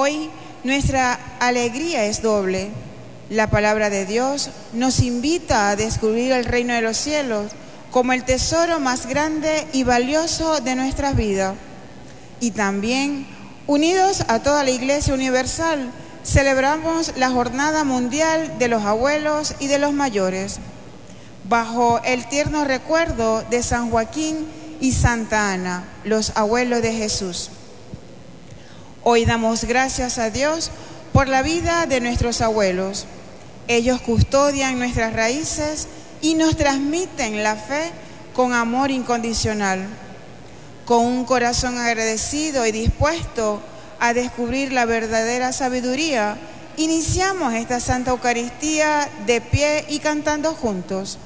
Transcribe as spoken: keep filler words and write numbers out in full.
Hoy nuestra alegría es doble. La palabra de Dios nos invita a descubrir el reino de los cielos como el tesoro más grande y valioso de nuestras vidas. Y también, unidos a toda la Iglesia Universal, celebramos la Jornada Mundial de los Abuelos y de los Mayores, bajo el tierno recuerdo de San Joaquín y Santa Ana, los abuelos de Jesús. Hoy damos gracias a Dios por la vida de nuestros abuelos. Ellos custodian nuestras raíces y nos transmiten la fe con amor incondicional. Con un corazón agradecido y dispuesto a descubrir la verdadera sabiduría, iniciamos esta Santa Eucaristía de pie y cantando juntos.